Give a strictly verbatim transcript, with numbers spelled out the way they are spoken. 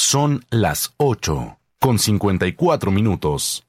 Son las ocho con cincuenta y cuatro minutos.